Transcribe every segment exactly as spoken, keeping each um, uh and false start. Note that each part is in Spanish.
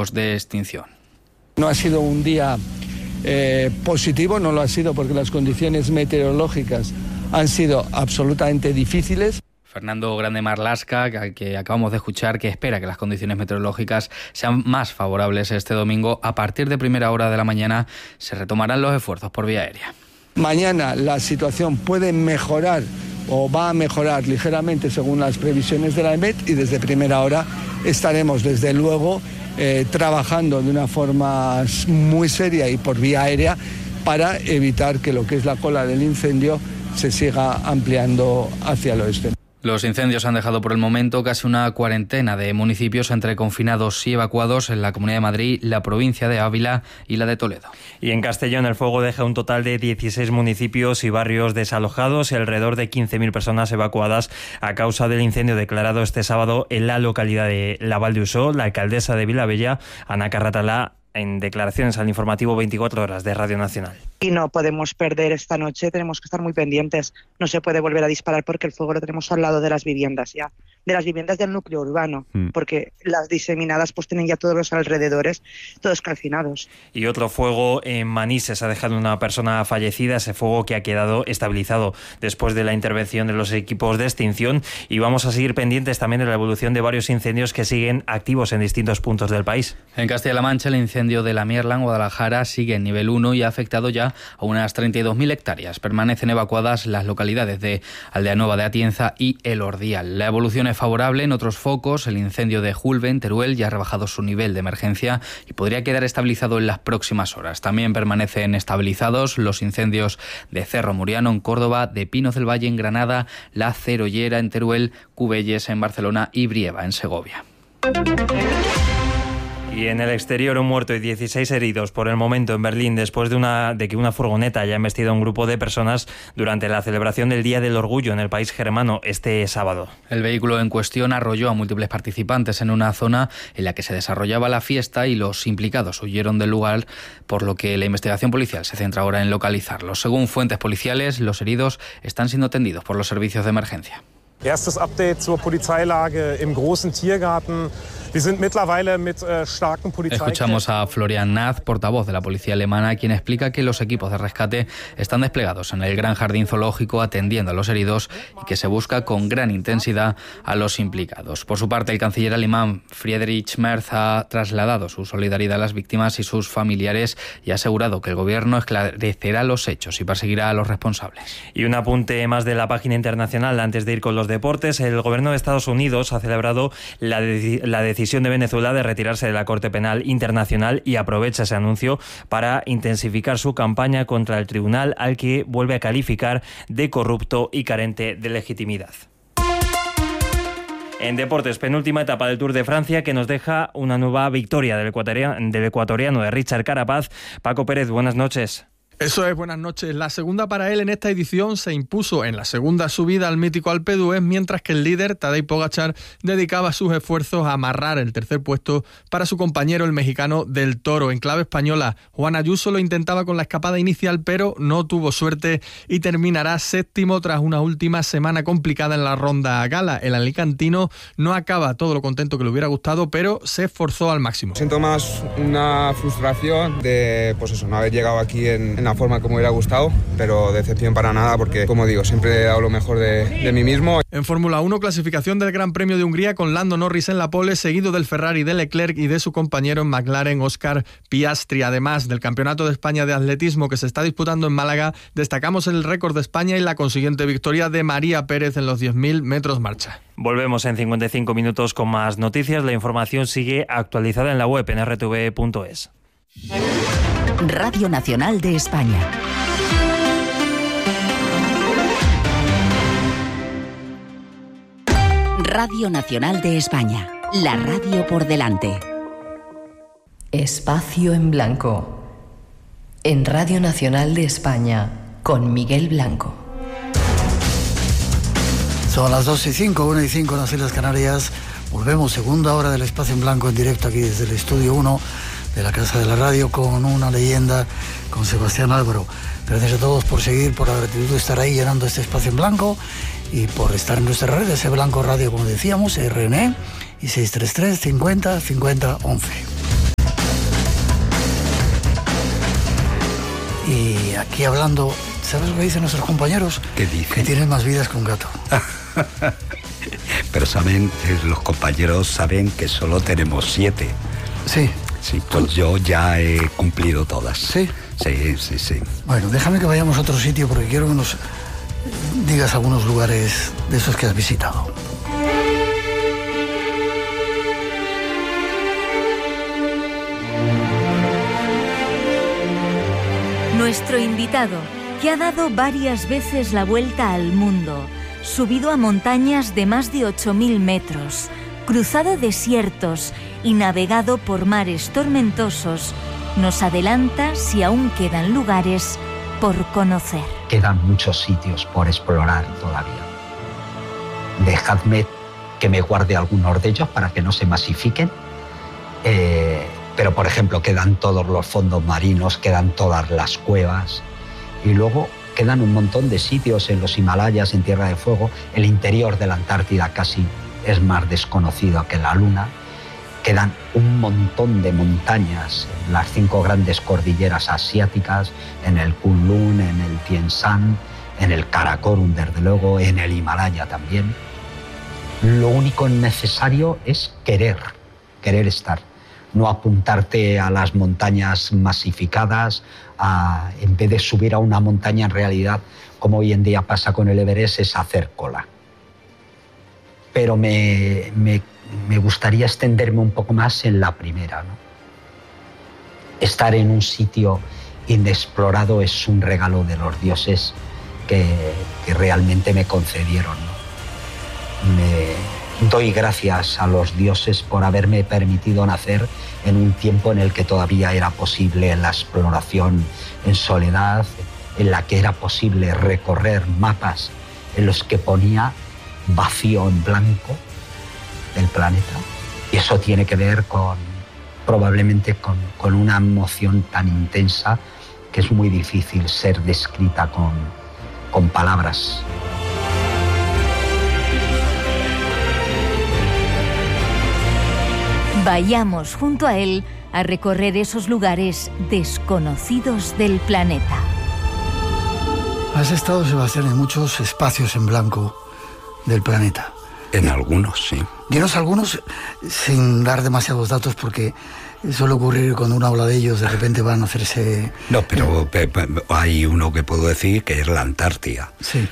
focos de extinción. No ha sido un día eh, positivo, no lo ha sido porque las condiciones meteorológicas han sido absolutamente difíciles. Fernando Grande Marlasca, que acabamos de escuchar, que espera que las condiciones meteorológicas sean más favorables este domingo. A partir de primera hora de la mañana se retomarán los esfuerzos por vía aérea. Mañana la situación puede mejorar o va a mejorar ligeramente según las previsiones de la E M E T, y desde primera hora estaremos desde luego eh, trabajando de una forma muy seria y por vía aérea para evitar que lo que es la cola del incendio se siga ampliando hacia el oeste. Los incendios han dejado por el momento casi una cuarentena de municipios entre confinados y evacuados en la Comunidad de Madrid, la provincia de Ávila y la de Toledo. Y en Castellón el fuego deja un total de dieciséis municipios y barrios desalojados y alrededor de quince mil personas evacuadas a causa del incendio declarado este sábado en la localidad de La Val de Usó. La alcaldesa de Vilabella, Ana Carratalá, en declaraciones al informativo veinticuatro horas de Radio Nacional. Y no podemos perder esta noche, tenemos que estar muy pendientes. No se puede volver a disparar porque el fuego lo tenemos al lado de las viviendas ya, de las viviendas del núcleo urbano, mm. porque las diseminadas pues tienen ya todos los alrededores, todos calcinados. Y otro fuego en Manises ha dejado una persona fallecida, ese fuego que ha quedado estabilizado después de la intervención de los equipos de extinción, y vamos a seguir pendientes también de la evolución de varios incendios que siguen activos en distintos puntos del país. En Castilla-La Mancha el incendio de la Mierla en Guadalajara sigue en nivel uno y ha afectado ya a unas treinta y dos mil hectáreas. Permanecen evacuadas las localidades de Aldeanueva de Atienza y El Ordial. La evolución es favorable en otros focos. El incendio de Julve, en Teruel, ya ha rebajado su nivel de emergencia y podría quedar estabilizado en las próximas horas. También permanecen estabilizados los incendios de Cerro Muriano en Córdoba, de Pinos del Valle en Granada, La Cerollera en Teruel, Cubelles en Barcelona y Brieva en Segovia. Y en el exterior un muerto y dieciséis heridos por el momento en Berlín después de, una, de que una furgoneta haya embestido a un grupo de personas durante la celebración del Día del Orgullo en el país germano este sábado. El vehículo en cuestión arrolló a múltiples participantes en una zona en la que se desarrollaba la fiesta y los implicados huyeron del lugar, por lo que la investigación policial se centra ahora en localizarlos. Según fuentes policiales, los heridos están siendo atendidos por los servicios de emergencia. Erstes Update zur Polizeilage im großen Tiergarten. Wir sind mittlerweile mit äh, starken Polizeikräften. Escuchamos a Florian Naz, portavoz de la policía alemana, quien explica que los equipos de rescate están desplegados en el gran jardín zoológico atendiendo a los heridos y que se busca con gran intensidad a los implicados. Por su parte, el canciller alemán Friedrich Merz ha trasladado su solidaridad a las víctimas y sus familiares y ha asegurado que el gobierno esclarecerá los hechos y perseguirá a los responsables. Y un apunte más de la página internacional antes de ir con los deportes. El gobierno de Estados Unidos ha celebrado la, de- la decisión de Venezuela de retirarse de la Corte Penal Internacional y aprovecha ese anuncio para intensificar su campaña contra el tribunal, al que vuelve a calificar de corrupto y carente de legitimidad. En deportes, penúltima etapa del Tour de Francia que nos deja una nueva victoria del ecuatoriano, del ecuatoriano de Richard Carapaz. Paco Pérez, buenas noches. Eso es, buenas noches. La segunda para él en esta edición se impuso en la segunda subida al mítico Alpe d'Huez, mientras que el líder, Tadej Pogačar, dedicaba sus esfuerzos a amarrar el tercer puesto para su compañero, el mexicano del Toro. En clave española, Juan Ayuso lo intentaba con la escapada inicial, pero no tuvo suerte y terminará séptimo tras una última semana complicada en la ronda gala. El alicantino no acaba todo lo contento que le hubiera gustado, pero se esforzó al máximo. Siento más una frustración de, pues eso, no haber llegado aquí en, en la forma como hubiera gustado, pero decepción para nada porque, como digo, siempre he dado lo mejor de, de mí mismo. En Fórmula uno, clasificación del Gran Premio de Hungría con Lando Norris en la pole, seguido del Ferrari de Leclerc y de su compañero en McLaren, Oscar Piastri. Además del Campeonato de España de Atletismo que se está disputando en Málaga, destacamos el récord de España y la consiguiente victoria de María Pérez en los diez mil metros marcha. Volvemos en cincuenta y cinco minutos con más noticias. La información sigue actualizada en la web en erre te ve punto es. Radio Nacional de España. Radio Nacional de España. La radio por delante. Espacio en Blanco. En Radio Nacional de España, con Miguel Blanco. Son las dos y cinco, una y cinco en las Islas Canarias. Volvemos, segunda hora del Espacio en Blanco en directo aquí desde el Estudio uno de la Casa de la Radio con una leyenda, con Sebastián Álvaro. Gracias a todos por seguir, por la gratitud de estar ahí llenando este Espacio en Blanco y por estar en nuestras redes, E Blanco Radio, como decíamos, R N E y seis tres tres, cincuenta, cincuenta, once. Y aquí hablando, ¿sabes lo que dicen nuestros compañeros? ¿Qué dicen? Que tienen más vidas que un gato. Pero saben, los compañeros saben que solo tenemos siete. Sí. Sí, pues yo ya he cumplido todas. ¿Sí? Sí, sí, sí. Bueno, déjame que vayamos a otro sitio porque quiero que nos digas algunos lugares de esos que has visitado. Nuestro invitado, que ha dado varias veces la vuelta al mundo, subido a montañas de más de ocho mil metros, cruzado desiertos y navegado por mares tormentosos, nos adelanta si aún quedan lugares por conocer. Quedan muchos sitios por explorar todavía. Dejadme que me guarde algunos de ellos para que no se masifiquen. Eh, pero, por ejemplo, quedan todos los fondos marinos, quedan todas las cuevas. Y luego quedan un montón de sitios en los Himalayas, en Tierra de Fuego. El interior de la Antártida casi es más desconocido que la Luna. Quedan un montón de montañas, las cinco grandes cordilleras asiáticas, en el Kunlun, en el Tien Shan, en el Karakorum, desde luego, en el Himalaya también. Lo único necesario es querer, querer estar. No apuntarte a las montañas masificadas, a, en vez de subir a una montaña en realidad, como hoy en día pasa con el Everest, es hacer cola. Pero me... me Me gustaría extenderme un poco más en la primera, ¿no? Estar en un sitio inexplorado es un regalo de los dioses que, que realmente me concedieron, ¿no? Me doy gracias a los dioses por haberme permitido nacer en un tiempo en el que todavía era posible la exploración en soledad, en la que era posible recorrer mapas en los que ponía vacío en blanco del planeta. Y eso tiene que ver con, probablemente con, con una emoción tan intensa que es muy difícil ser descrita con, con palabras. Vayamos junto a él a recorrer esos lugares desconocidos del planeta. Has estado, Sebastián, en muchos espacios en blanco del planeta. En algunos, sí. Dinos algunos sin dar demasiados datos porque suele ocurrir cuando uno habla de ellos, de repente van a hacerse... No, pero eh, hay uno que puedo decir que es la Antártida. Sí.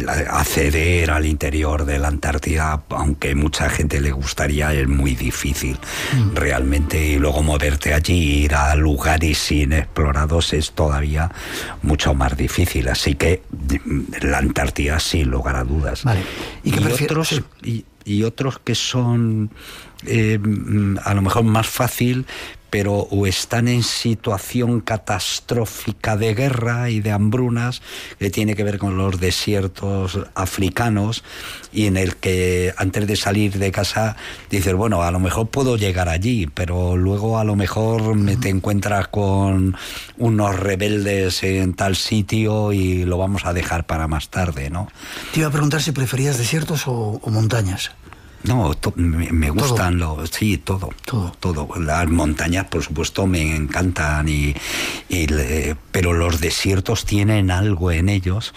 Acceder al interior de la Antártida, aunque mucha gente le gustaría, es muy difícil mm. realmente, y luego moverte allí, ir a lugares inexplorados es todavía mucho más difícil, así que la Antártida sin lugar a dudas. Vale. ¿Y, y otros sí. y, y otros que son eh, a lo mejor más fácil, pero o están en situación catastrófica de guerra y de hambrunas, que tiene que ver con los desiertos africanos, y en el que antes de salir de casa dices, bueno, a lo mejor puedo llegar allí, pero luego a lo mejor me te encuentras con unos rebeldes en tal sitio y lo vamos a dejar para más tarde, ¿no? Te iba a preguntar si preferías desiertos o, o montañas. No, to, me, me gustan los... Sí, todo, todo. Todo. Las montañas, por supuesto, me encantan, y, y le, pero los desiertos tienen algo en ellos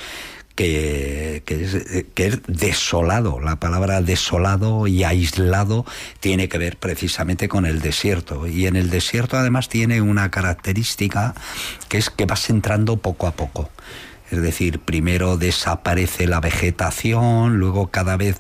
que, que, es, que es desolado. La palabra desolado y aislado tiene que ver precisamente con el desierto. Y en el desierto, además, tiene una característica que es que vas entrando poco a poco. Es decir, primero desaparece la vegetación, luego cada vez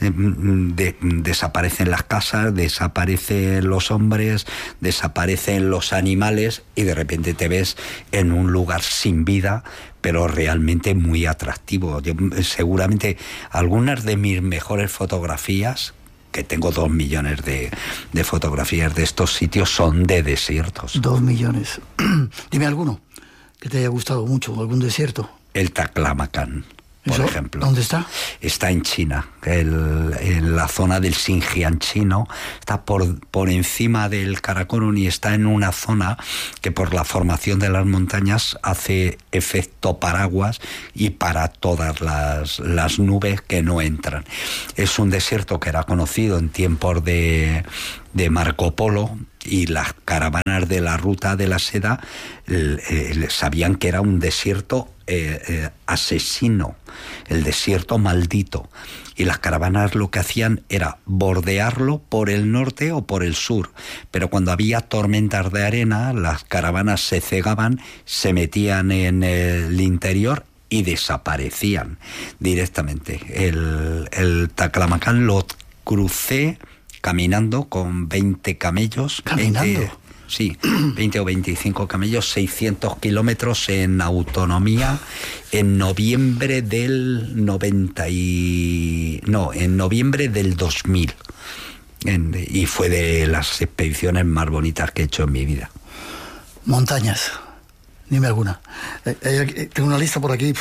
de, desaparecen las casas, desaparecen los hombres, desaparecen los animales, y de repente te ves en un lugar sin vida, pero realmente muy atractivo. Yo, seguramente algunas de mis mejores fotografías, que tengo dos millones de, de fotografías de estos sitios, son de desiertos. Dos millones. Dime alguno que te haya gustado mucho, algún desierto. El Taklamakan. por ejemplo. ¿Dónde está? Está en China, el, en la zona del Xinjiang chino, está por, por encima del Karakorum y está en una zona que por la formación de las montañas hace efecto paraguas y para todas las, las nubes que no entran. Es un desierto que era conocido en tiempos de, de Marco Polo, y las caravanas de la ruta de la seda eh, sabían que era un desierto eh, eh, asesino, el desierto maldito, y las caravanas lo que hacían era bordearlo por el norte o por el sur, pero cuando había tormentas de arena las caravanas se cegaban, se metían en el interior y desaparecían directamente. El, el Taklamakan lo crucé caminando con veinte camellos. ¿Caminando? veinte, sí, veinte o veinticinco camellos, seiscientos kilómetros en autonomía, en noviembre del noventa y... No, en noviembre del dos mil. En, y fue de las expediciones más bonitas que he hecho en mi vida. Montañas, dime alguna. Eh, eh, tengo una lista por aquí.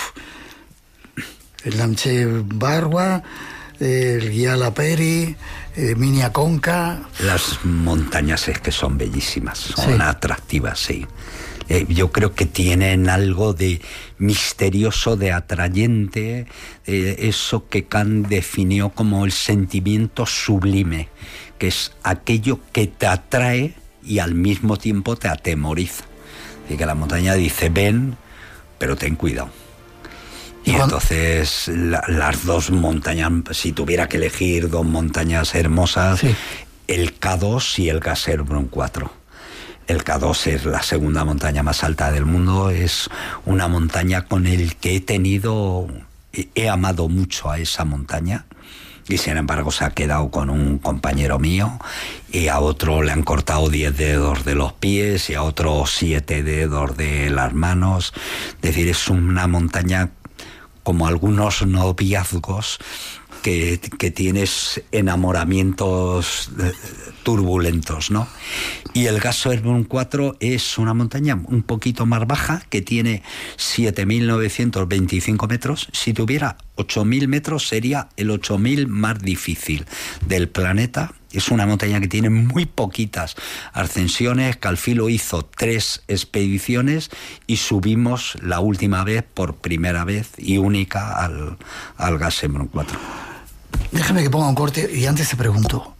El Namche Barwa, el Guiala Peri, eh, Minia Conca. Las montañas es que son bellísimas, son sí. atractivas, sí. Eh, yo creo que tienen algo de misterioso, de atrayente, eh, eso que Kant definió como el sentimiento sublime, que es aquello que te atrae y al mismo tiempo te atemoriza. Así que la montaña dice, ven, pero ten cuidado. Y entonces la, las dos montañas, si tuviera que elegir dos montañas hermosas, sí. el K dos y el Gasherbrum cuatro. El K dos es la segunda montaña más alta del mundo, es una montaña con el que he tenido, he amado mucho a esa montaña, y sin embargo se ha quedado con un compañero mío, y a otro le han cortado diez dedos de los pies y a otro siete dedos de las manos. Es decir, es una montaña como algunos noviazgos que, que tienes enamoramientos turbulentos, ¿no? Y el Gasherbrum cuatro es una montaña un poquito más baja, que tiene siete mil novecientos veinticinco metros. Si tuviera ocho mil metros sería el ocho mil más difícil del planeta. Es una montaña que tiene muy poquitas ascensiones. Calfilo hizo tres expediciones y subimos la última vez, por primera vez y única, al, al Gasherbrum cuatro. Déjame que ponga un corte y antes te pregunto,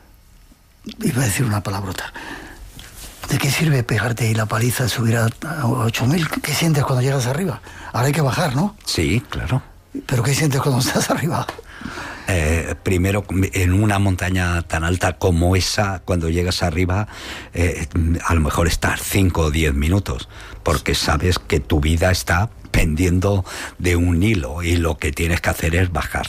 iba a decir una palabrota, ¿de qué sirve pegarte ahí la paliza de subir a, a ocho mil? ¿Qué sientes cuando llegas arriba? Ahora hay que bajar, ¿no? Sí, claro. ¿Pero qué sientes cuando estás arriba? Eh, primero, en una montaña tan alta como esa, cuando llegas arriba, eh, a lo mejor estás cinco o diez minutos, porque sabes que tu vida está pendiendo de un hilo y lo que tienes que hacer es bajar.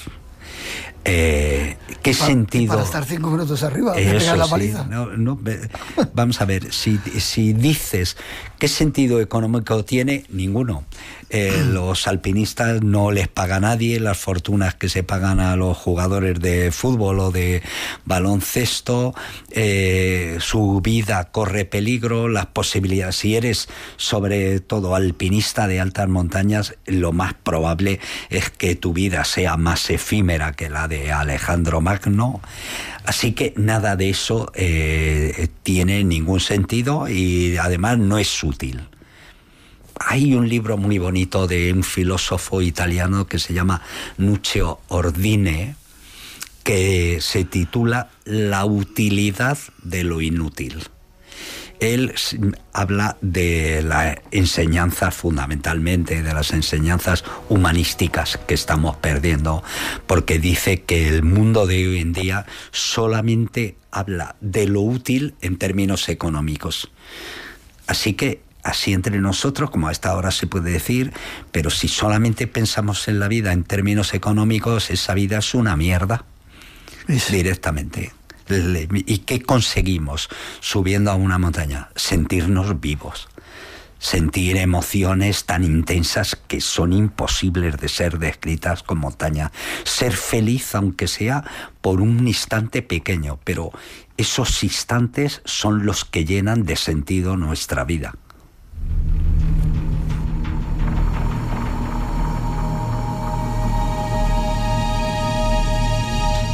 Eh, ¿Qué para, sentido? Para estar cinco minutos arriba, Eso, pegar la sí, paliza. no, no, vamos a ver, si, si dices qué sentido económico tiene, ninguno. Eh, los alpinistas no les paga nadie las fortunas que se pagan a los jugadores de fútbol o de baloncesto. Eh, su vida corre peligro, las posibilidades. Si eres sobre todo alpinista de altas montañas, lo más probable es que tu vida sea más efímera que la de Alejandro Magno. Así que nada de eso eh, tiene ningún sentido y además no es útil. Hay un libro muy bonito de un filósofo italiano que se llama Nuccio Ordine, que se titula La utilidad de lo inútil. Él habla de las enseñanzas, fundamentalmente de las enseñanzas humanísticas que estamos perdiendo, porque dice que el mundo de hoy en día solamente habla de lo útil en términos económicos. Así que así entre nosotros, como a esta hora se puede decir, pero si solamente pensamos en la vida en términos económicos, esa vida es una mierda, sí. Directamente. ¿Y qué conseguimos subiendo a una montaña? Sentirnos vivos, sentir emociones tan intensas que son imposibles de ser descritas con montaña, ser feliz aunque sea por un instante pequeño, pero esos instantes son los que llenan de sentido nuestra vida.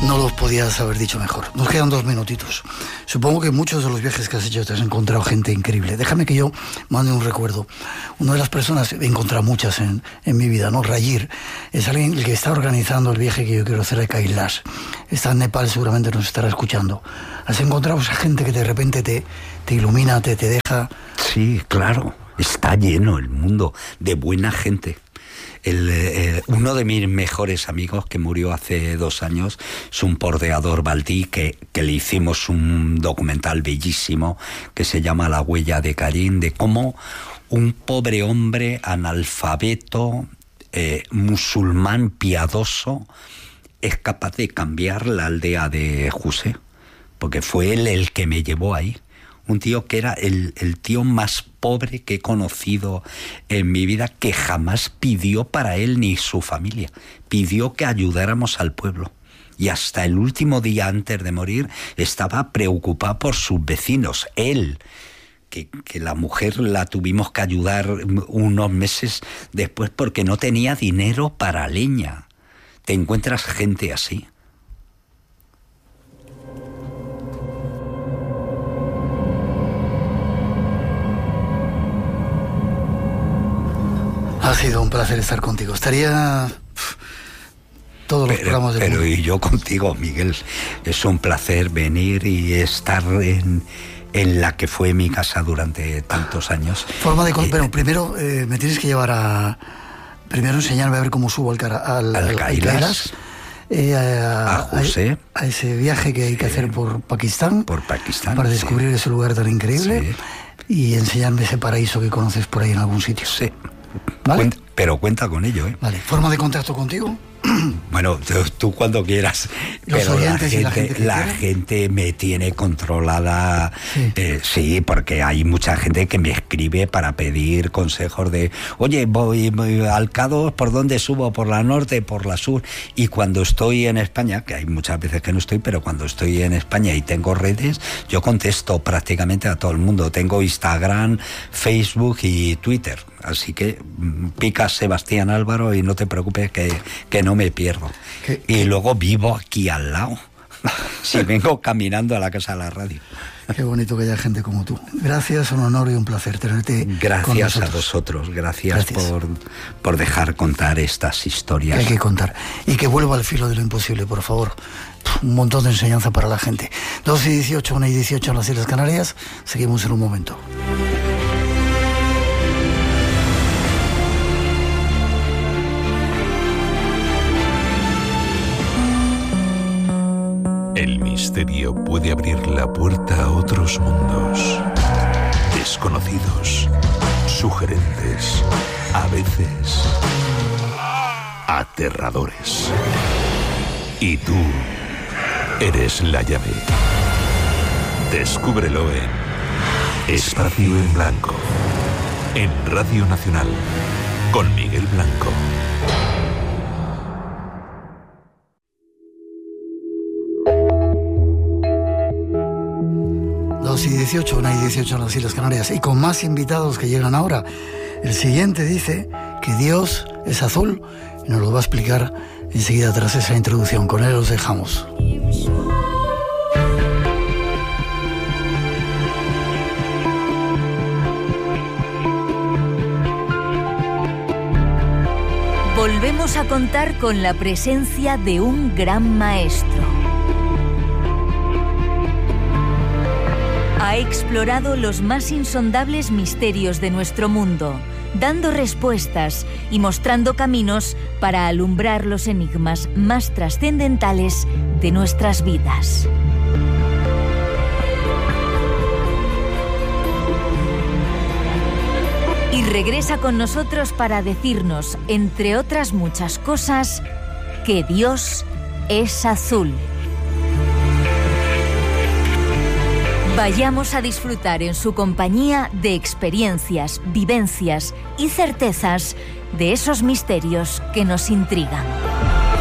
No los podías haber dicho mejor. Nos quedan dos minutitos. Supongo que muchos de los viajes que has hecho te has encontrado gente increíble. Déjame que yo mande un recuerdo. Una de las personas, he encontrado muchas en, en mi vida, ¿no? Rayir, es alguien el que está organizando el viaje que yo quiero hacer a Kailash. Está en Nepal, seguramente nos estará escuchando. ¿Has encontrado esa gente que de repente te, te ilumina, te, te deja? Sí, claro. Está lleno el mundo de buena gente. El, eh, uno de mis mejores amigos que murió hace dos años es un porteador baldí que, que le hicimos un documental bellísimo que se llama La huella de Karim, de cómo un pobre hombre analfabeto, eh, musulmán piadoso, es capaz de cambiar la aldea de José, porque fue él el que me llevó ahí. Un tío que era el, el tío más pobre que he conocido en mi vida, que jamás pidió para él ni su familia. Pidió que ayudáramos al pueblo. Y hasta el último día antes de morir estaba preocupado por sus vecinos. Él, que, que la mujer la tuvimos que ayudar unos meses después porque no tenía dinero para leña. ¿Te encuentras gente así? Ha sido un placer estar contigo. Estaría pff, todos los pero, programas de Pero mundo. Y yo contigo, Miguel. Es un placer venir y estar en, en la que fue mi casa durante tantos años. Forma de... Eh, pero primero eh, me tienes que llevar a... Primero enseñarme a ver cómo subo al, cara, al, al, al Kailash. Eh, a, a José. A, a ese viaje que hay que hacer por Pakistán. Por Pakistán. Para descubrir sí. ese lugar tan increíble. Sí. Y enseñarme ese paraíso que conoces por ahí en algún sitio. Sí. ¿Vale? Cuenta, pero cuenta con ello, ¿eh? Vale. ¿Forma de contacto contigo? Bueno, tú, tú cuando quieras. Los pero la gente, la gente, la gente me tiene controlada. Sí. Eh, sí, porque hay mucha gente que me escribe para pedir consejos de, oye, voy, voy al K dos, ¿por dónde subo? ¿Por la norte? ¿Por la sur? Y cuando estoy en España, que hay muchas veces que no estoy, pero cuando estoy en España y tengo redes, yo contesto prácticamente a todo el mundo. Tengo Instagram, Facebook y Twitter. Así que pica Sebastián Álvaro y no te preocupes que, que no me pierdo. ¿Qué? Y luego vivo aquí al lado. Si vengo caminando a la casa de la radio. Qué bonito que haya gente como tú. Gracias, un honor y un placer tenerte. Gracias con a vosotros. Gracias, Gracias. Por, por dejar contar estas historias. Que hay que contar. Y que vuelva al filo de lo imposible, por favor. Un montón de enseñanza para la gente. dos y dieciocho, una y dieciocho en las Islas Canarias. Seguimos en un momento. El misterio puede abrir la puerta a otros mundos, desconocidos, sugerentes, a veces aterradores. Y tú eres la llave. Descúbrelo en Espacio en Blanco, en Radio Nacional, con Miguel Blanco. dos y dieciocho, una y dieciocho en las Islas Canarias. Y con más invitados que llegan ahora. El siguiente dice que Dios es azul y nos lo va a explicar enseguida tras esa introducción. Con él os dejamos. Volvemos a contar con la presencia de un gran maestro. Ha explorado los más insondables misterios de nuestro mundo, dando respuestas y mostrando caminos para alumbrar los enigmas más trascendentales de nuestras vidas. Y regresa con nosotros para decirnos, entre otras muchas cosas, que Dios es azul. Vayamos a disfrutar en su compañía de experiencias, vivencias y certezas de esos misterios que nos intrigan.